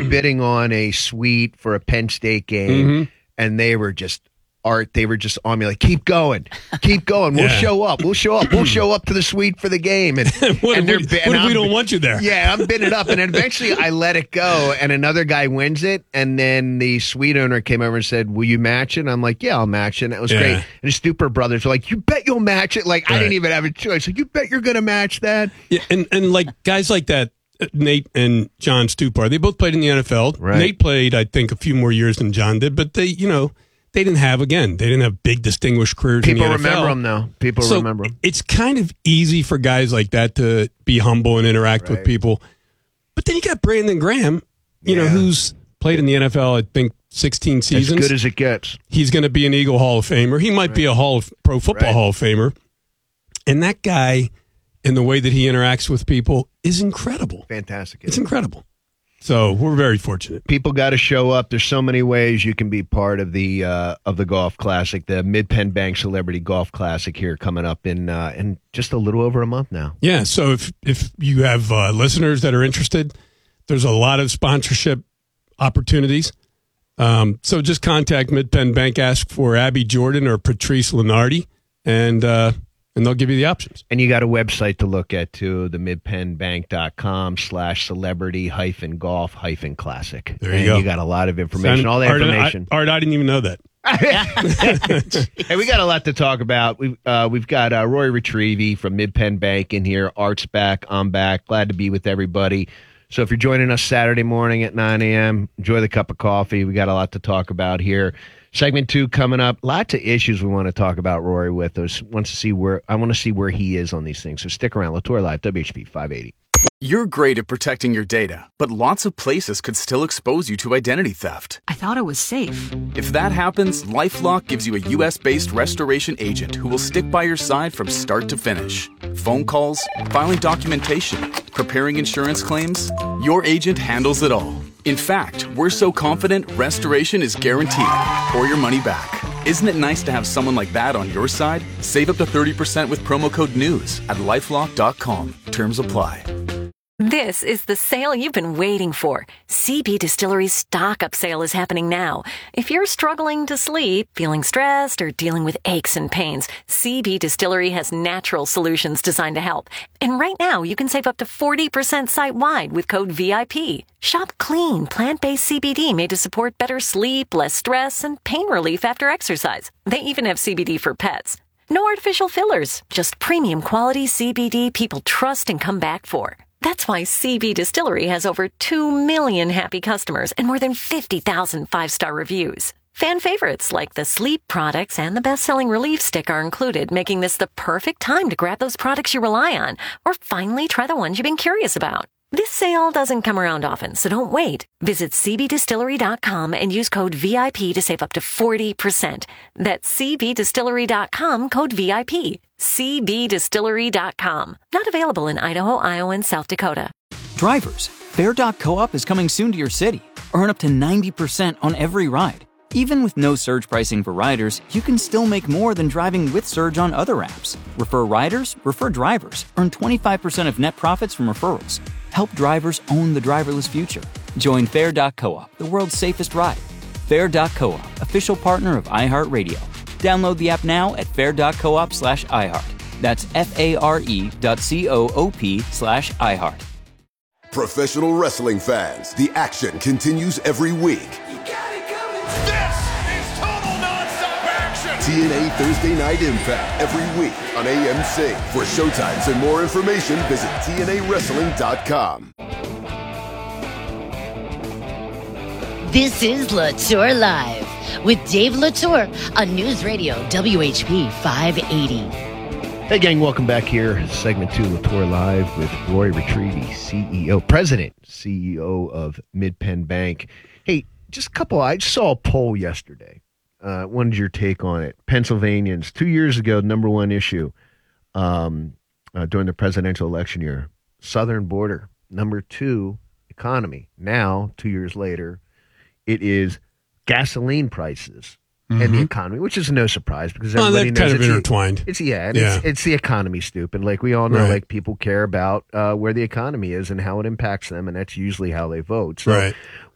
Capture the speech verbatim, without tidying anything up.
bidding on a suite for a Penn State game, Mm-hmm. and they were just art. They were just on me like, keep going, keep going. We'll Yeah. show up. We'll show up. We'll show up to the suite for the game. And, what and if, we, they're- what and if we I'm- don't want you there? Yeah, I'm bidding it up, and then eventually I let it go, and another guy wins it, and then the suite owner came over and said, "Will you match it?" And I'm like, "Yeah, I'll match it." And it was Yeah. great. And his Stuper brothers were like, "You bet you'll match it?" Like I Right. didn't even have a choice. Like, you bet you're going to match that? Yeah, and, and like guys like that, uh, Nate and John Stupar, they both played in the N F L. Right. Nate played, I think, a few more years than John did, but they, you know, they didn't have, again, they didn't have big distinguished careers People in the N F L. remember them though. People So remember them. it's kind of easy for guys like that to be humble and interact Right. with people. But then you got Brandon Graham, you know, Yeah. who's played in the N F L, I think, sixteen As seasons. good as it gets. He's going to be an Eagle Hall of Famer. He might be a Hall of Pro Football Right. Hall of Famer. And that guy, in the way that he interacts with people, is incredible. Fantastic. It's incredible. So we're very fortunate. People got to show up. There's so many ways you can be part of the uh, of the golf classic, the Mid Penn Bank Celebrity Golf Classic here coming up in uh, in just a little over a month now. Yeah. So if if you have uh, listeners that are interested, there's a lot of sponsorship opportunities. Um, so just contact Mid Penn Bank, ask for Abby Jordan or Patrice Lenardi, and uh, and they'll give you the options. And you got a website to look at too, the midpennbank.com slash celebrity hyphen golf hyphen classic. There you and go. You got a lot of information, Sound- all the Art, information. I, Art, I didn't even know that. Hey, we got a lot to talk about. We've uh, we've got uh, Roy Retrieve from Mid Penn Bank in here. Art's back. I'm back. Glad to be with everybody. So if you're joining us Saturday morning at nine a.m., enjoy the cup of coffee. We got a lot to talk about here. Segment two coming up. Lots of issues we want to talk about Rory with us. Wants to see where I want to see where he is on these things. So stick around. Latour Live, W H P five eighty. You're great at protecting your data, but lots of places could still expose you to identity theft. I thought it was safe. If that happens, LifeLock gives you a U S-based restoration agent who will stick by your side from start to finish. Phone calls, filing documentation, preparing insurance claims, your agent handles it all. In fact, we're so confident restoration is guaranteed or your money back. Isn't it nice to have someone like that on your side? Save up to thirty percent with promo code NEWS at lifelock dot com. Terms apply. This is the sale you've been waiting for. C B Distillery's stock up sale is happening now. If you're struggling to sleep, feeling stressed, or dealing with aches and pains, C B Distillery has natural solutions designed to help. And right now, you can save up to forty percent site-wide with code V I P. Shop clean, plant-based C B D made to support better sleep, less stress, and pain relief after exercise. They even have C B D for pets. No artificial fillers, just premium quality C B D people trust and come back for. That's why C B Distillery has over two million happy customers and more than fifty thousand five-star reviews. Fan favorites like the sleep products and the best-selling relief stick are included, making this the perfect time to grab those products you rely on or finally try the ones you've been curious about. This sale doesn't come around often, so don't wait. Visit c b distillery dot com and use code V I P to save up to forty percent. That's c b distillery dot com, code V I P. c b distillery dot com. Not available in Idaho, Iowa, and South Dakota. Drivers, Fair dot Co-op is coming soon to your city. Earn up to ninety percent on every ride. Even with no surge pricing for riders, you can still make more than driving with Surge on other apps. Refer riders, refer drivers. Earn twenty-five percent of net profits from referrals. Help drivers own the driverless future. Join Fair dot Co-op, the world's safest ride. Fair dot Co-op, official partner of iHeartRadio. Download the app now at fair dot coop slash iHeart. That's F-A-R-E dot C-O-O-P slash iHeart. Professional wrestling fans, the action continues every week. You got it coming. This is total nonstop action. T N A Thursday Night Impact every week on A M C. For showtimes and more information, visit T N A wrestling dot com. This is Latour Live with Dave Latour on News Radio W H P five eighty. Hey, gang, welcome back here. Segment two, Latour Live with Roy Retrieve, C E O, President, C E O of Mid Penn Bank. Hey, just a couple, I saw a poll yesterday. Uh, what is your take on it? Pennsylvanians, two years ago, number one issue um, uh, during the presidential election year, southern border. Number two, economy. Now, two years later, it is gasoline prices. Mm-hmm. And the economy, which is no surprise because everybody oh, knows kind of it's intertwined. The, it's yeah, and yeah. It's, it's the economy, stupid. Like we all know, right. like people care about uh, where the economy is and how it impacts them, and that's usually how they vote. So right.